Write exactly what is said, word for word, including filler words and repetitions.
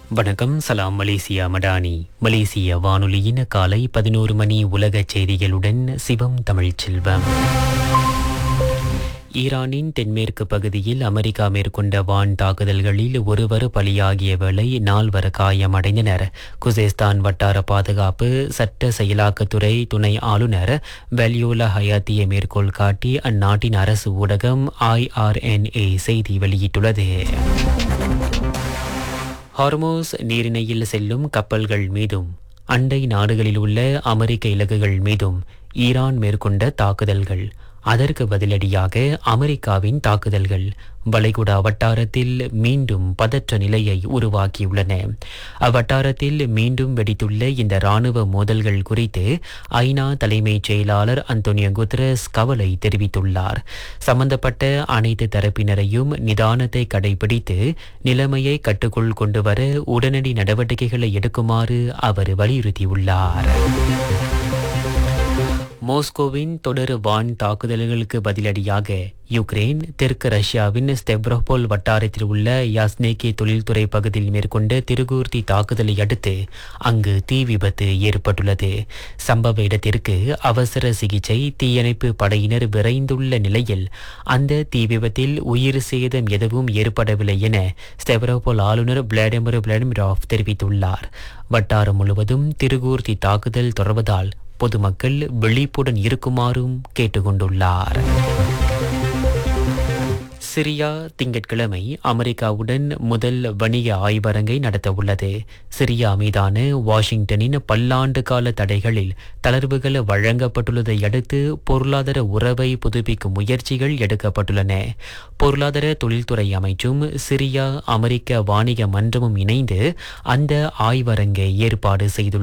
வணக்கம். சலாம் மலேசியா மடானி. மலேசிய வானொலியின் காலை பதினோரு மணி உலகச் செய்திகளுடன் சிவம் தமிழ்ச் செல்வம். ஈரானின் தென்மேற்கு பகுதியில் அமெரிக்கா மேற்கொண்ட வான் தாக்குதல்களில் ஒருவர் பலியாகிய வேளை நால்வர் காயமடைந்தனர். குசேஸ்தான் வட்டார பாதுகாப்பு சட்ட செயலாக்கத்துறை துணை ஆளுநர் வலியோலா ஹயாத்தியை மேற்கோள் காட்டி அந்நாட்டின் அரசு ஊடகம் ஐஆர்என்ஏ செய்தி வெளியிட்டுள்ளது. ஹார்மோஸ் நீரிணையில் செல்லும் கப்பல்கள் மீதும் அண்டை நாடுகளில் உள்ள அமெரிக்க இலக்குகள் மீதும் ஈரான் மேற்கொண்ட தாக்குதல்கள், அதற்கு பதிலடியாக அமெரிக்காவின் தாக்குதல்கள் வளைகுடா வட்டாரத்தில் மீண்டும் பதற்ற நிலையை உருவாக்கியுள்ளன. அவ்வட்டாரத்தில் மீண்டும் வெடித்துள்ள இந்த இராணுவ மோதல்கள் குறித்து ஐநா தலைமைச் செயலாளர் அந்தோனியோ குத்ரஸ் கவலை தெரிவித்துள்ளார். சம்பந்தப்பட்ட அனைத்து தரப்பினரையும் நிதானத்தை கடைபிடித்து நிலைமையை கட்டுக்குள் கொண்டுவர உடனடி நடவடிக்கைகளை எடுக்குமாறு அவர் வலியுறுத்தியுள்ளார். மோஸ்கோவின் தொடர் வான் தாக்குதல்களுக்கு பதிலடியாக யுக்ரைன் தெற்கு ரஷ்யாவின் ஸ்டெவ்ரோபோல் வட்டாரத்தில் உள்ள யாஸ்னேகி தொழில்துறை பகுதியில் மேற்கொண்ட திருகூர்த்தி தாக்குதலை அடுத்து அங்கு தீ விபத்து ஏற்பட்டுள்ளது. சம்பவ இடத்திற்கு அவசர சிகிச்சை தீயணைப்பு படையினர் விரைந்துள்ள நிலையில் அந்த தீ விபத்தில் உயிர் சேதம் எதுவும் ஏற்படவில்லை என ஸ்டெவ்ரோபோல் ஆளுநர் விளாடிமிர் விளாடிமிரோவ் தெரிவித்துள்ளார். வட்டாரம் முழுவதும் திருகூர்த்தி தாக்குதல் தொடர்வதால் பொதுமக்கள் விழிப்புடன் இருக்குமாறும் கேட்டுக்கொண்டுள்ளார். சிரியா திங்கட்கிழமை அமெரிக்காவுடன் முதல் வணிக ஆய்வரங்கை நடத்தவுள்ளது. சிரியா மீதான வாஷிங்டனின் பல்லாண்டு கால தடைகளில் தளர்வுகள் வழங்கப்பட்டுள்ளதை அடுத்து பொருளாதார உறவை புதுப்பிக்கும் முயற்சிகள் எடுக்கப்பட்டுள்ளன. பொருளாதார தொழில்துறை அமைச்சும் சிரியா அமெரிக்க வாணிக மன்றமும் இணைந்து அந்த ஆய்வரங்கை ஏற்பாடு செய்துள்ளன.